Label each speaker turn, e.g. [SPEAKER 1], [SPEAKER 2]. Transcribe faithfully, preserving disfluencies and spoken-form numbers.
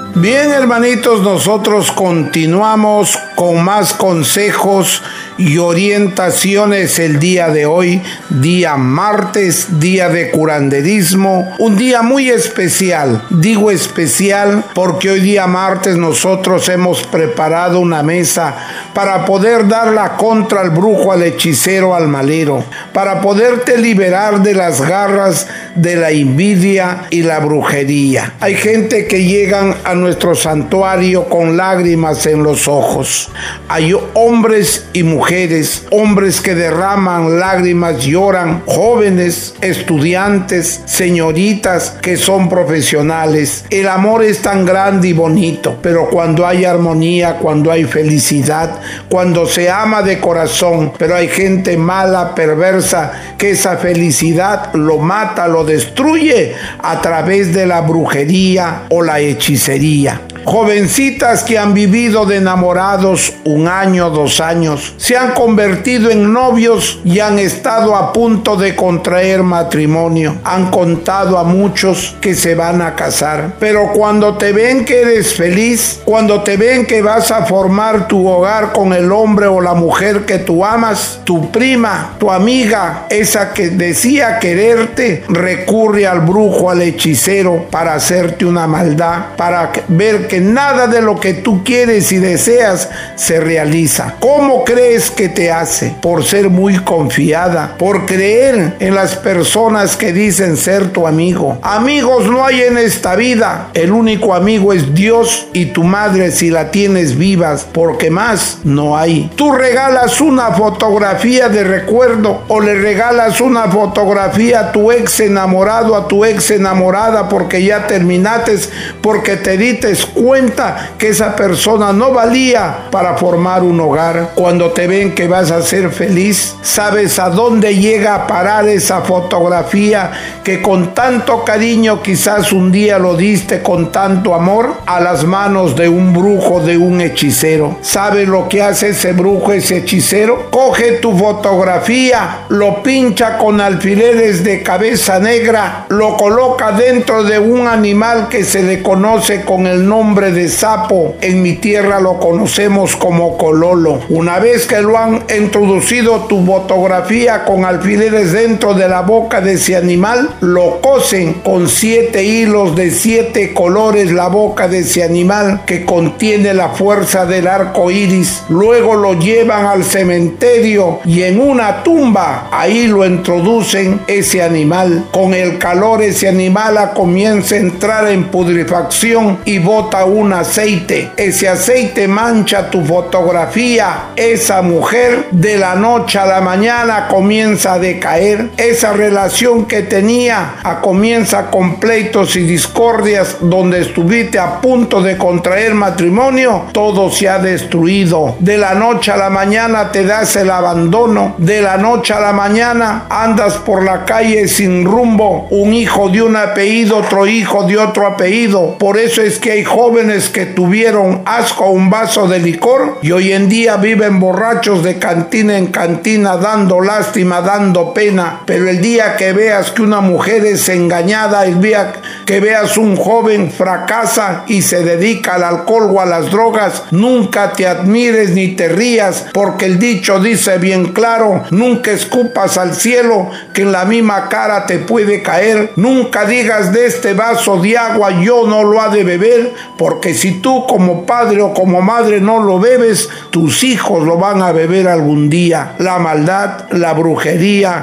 [SPEAKER 1] Bien, hermanitos, nosotros continuamos con más consejos y orientaciones el día de hoy, día martes, día de curanderismo, un día muy especial. Digo especial porque hoy día martes nosotros hemos preparado una mesa para poder dar la contra al brujo, al hechicero, al malero, para poderte liberar de las garras de la envidia y la brujería. Hay gente que llegan a nuestro santuario con lágrimas en los ojos. Hay hombres y mujeres, hombres que derraman lágrimas, lloran, jóvenes, estudiantes, señoritas que son profesionales. El amor es tan grande y bonito, pero cuando hay armonía, cuando hay felicidad, cuando se ama de corazón, pero hay gente mala, perversa, que esa felicidad lo mata, lo destruye a través de la brujería o la hechicería. Jovencitas que han vivido de enamorados un año, dos años, se han convertido en novios y han estado a punto de contraer matrimonio. Han contado a muchos que se van a casar, pero cuando te ven que eres feliz, cuando te ven que vas a formar tu hogar con el hombre o la mujer que tú amas, tu prima, tu amiga, esa que decía quererte, recurre al brujo, al hechicero para hacerte una maldad, para ver que nada de lo que tú quieres y deseas se realiza. ¿Cómo crees que te hace? Por ser muy confiada, por creer en las personas que dicen ser tu amigo. Amigos no hay en esta vida. El único amigo es Dios y tu madre si la tienes vivas, porque más no hay. Tú regalas una fotografía de recuerdo o le regalas una fotografía a tu ex enamorado, a tu ex enamorada, porque ya terminaste, porque te diste cuenta que esa persona no valía para formar un hogar. Cuando te ven que vas a ser feliz, ¿sabes a dónde llega a parar esa fotografía que con tanto cariño quizás un día lo diste con tanto amor? A las manos de un brujo, de un hechicero. ¿Sabes lo que hace ese brujo, ese hechicero? Coge tu fotografía, lo pincha con alfileres de cabeza negra, lo coloca dentro de un animal que se le conoce con el nombre de sapo. En mi tierra lo conocemos como cololo. Una vez que lo han introducido tu fotografía con alfileres dentro de la boca de ese animal, lo cosen con siete hilos de siete colores la boca de ese animal que contiene la fuerza del arco iris. Luego lo llevan al cementerio y en una tumba ahí lo introducen ese animal. Con el calor ese animal comienza a entrar en putrefacción y bota un aceite. Ese aceite mancha tu fotografía. Esa mujer de la noche a la mañana comienza a decaer. Esa relación que tenía a comienza con pleitos y discordias donde estuviste a punto de contraer matrimonio. Todo se ha destruido. De la noche a la mañana te das el abandono. De la noche a la mañana andas por la calle sin rumbo. Un hijo de un apellido, otro hijo de otro apellido. Por eso es que hay jóvenes que tuvieron asco a un vaso de licor y hoy en día viven borrachos de cantina en cantina, dando lástima, dando pena. Pero el día que veas que una mujer es engañada, el día que veas un joven fracasa y se dedica al alcohol o a las drogas, nunca te admires ni te rías, porque el dicho dice bien claro: nunca escupas al cielo, que en la misma cara te puede caer. Nunca digas de este vaso de agua yo no lo ha de beber, porque si tú como padre o como madre no lo bebes, tus hijos lo van a beber algún día. La maldad, la brujería,